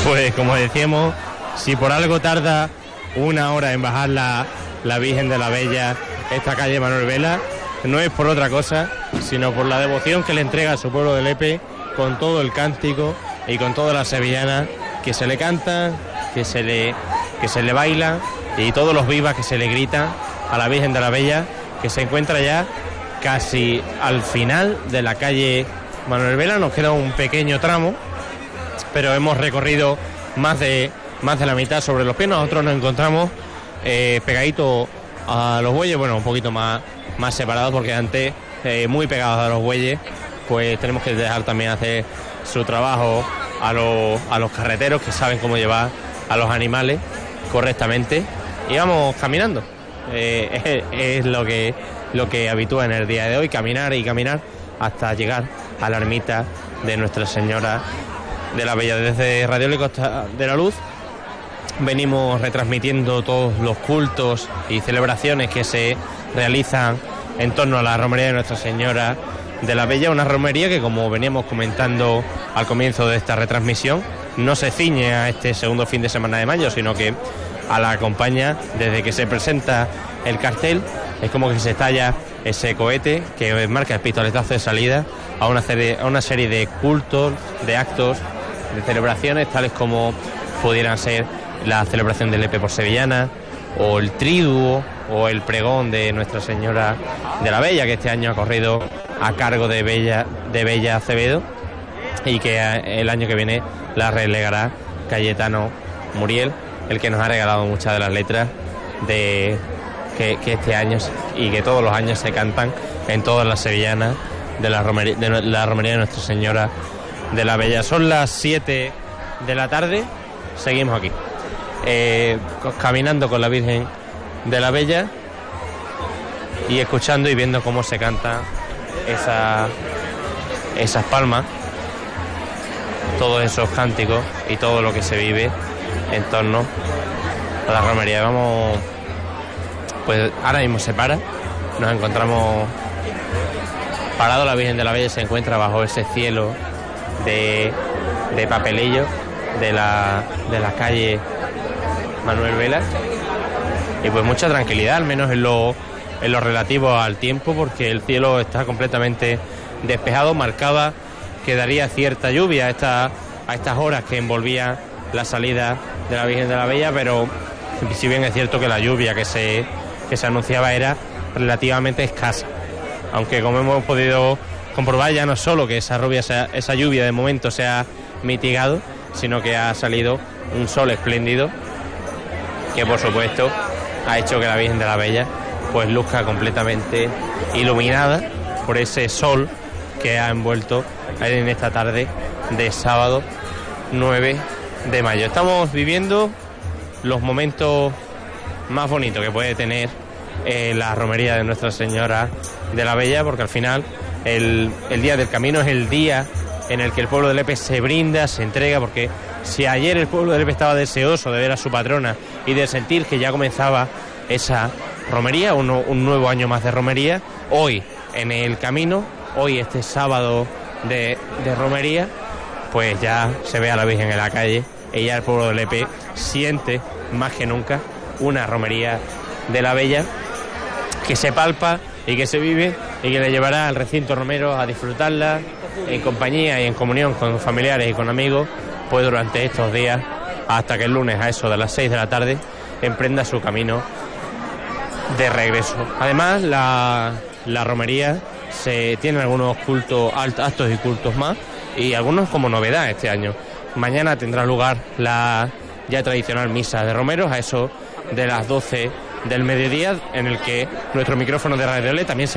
Pues como decíamos, si por algo tarda una hora en bajar la Virgen de la Bella, esta calle Manuel Vela, no es por otra cosa, sino por la devoción que le entrega a su pueblo de Lepe, con todo el cántico y con todas las sevillanas que se le cantan, que se le bailan, y todos los vivas que se le gritan a la Virgen de la Bella, que se encuentra ya casi al final de la calle Manuel Vela. Nos queda un pequeño tramo, pero hemos recorrido más de la mitad sobre los pies. Nosotros nos encontramos pegaditos a los bueyes, bueno, un poquito más separados, porque antes muy pegados a los bueyes, pues tenemos que dejar también hacer su trabajo a los carreteros, que saben cómo llevar a los animales correctamente, y vamos caminando. Es lo que habitúa en el día de hoy, caminar y caminar hasta llegar a la ermita de Nuestra Señora de la Bella. Desde Radio Costa de la Luz venimos retransmitiendo todos los cultos y celebraciones que se realizan en torno a la romería de Nuestra Señora de la Bella, una romería que, como veníamos comentando al comienzo de esta retransmisión, no se ciñe a este segundo fin de semana de mayo, sino que a la acompaña desde que se presenta el cartel. Es como que se estalla ese cohete que marca el pistoletazo de salida a una serie de cultos, de actos, de celebraciones, tales como pudieran ser la celebración del Lepe por Sevillana, o el triduo, o el pregón de Nuestra Señora de la Bella, que este año ha corrido a cargo de Bella Acevedo, y que el año que viene la relegará Cayetano Muriel, el que nos ha regalado muchas de las letras que este año y que todos los años se cantan en todas las sevillanas de la romería de Nuestra Señora de la Bella. Son las 7 de la tarde, seguimos aquí, caminando con la Virgen de la Bella y escuchando y viendo cómo se cantan esas palmas, todos esos cánticos y todo lo que se vive en torno a la romería. Vamos, pues ahora mismo se para, nos encontramos parados, la Virgen de la Bella se encuentra bajo ese cielo de papelillo de la calle Manuel Vela, y pues mucha tranquilidad, al menos en lo relativo al tiempo, porque el cielo está completamente despejado. Marcaba que daría cierta lluvia a estas horas que envolvía la salida de la Virgen de la Bella, pero si bien es cierto que la lluvia que se anunciaba era relativamente escasa, aunque como hemos podido comprobar, ya no solo que esa lluvia de momento se ha mitigado, sino que ha salido un sol espléndido que por supuesto ha hecho que la Virgen de la Bella pues luzca completamente iluminada por ese sol que ha envuelto en esta tarde de sábado 9 de mayo. Estamos viviendo los momentos más bonitos que puede tener la romería de Nuestra Señora de la Bella, porque al final el Día del Camino es el día en el que el pueblo de Lepe se brinda, se entrega, porque si ayer el pueblo de Lepe estaba deseoso de ver a su patrona y de sentir que ya comenzaba esa romería, un nuevo año más de romería, hoy en el camino, hoy este sábado de romería, pues ya se ve a la Virgen en la calle y ya el pueblo de Lepe siente más que nunca una romería de la Bella que se palpa y que se vive y que le llevará al recinto romero a disfrutarla en compañía y en comunión con familiares y con amigos, pues durante estos días, hasta que el lunes a eso de las 6 de la tarde emprenda su camino de regreso. Además, la romería tiene algunos cultos, actos y cultos más, y algunos como novedad este año. Mañana tendrá lugar la ya tradicional misa de romeros a eso de las 12 del mediodía, en el que nuestro micrófono de Radio Le también se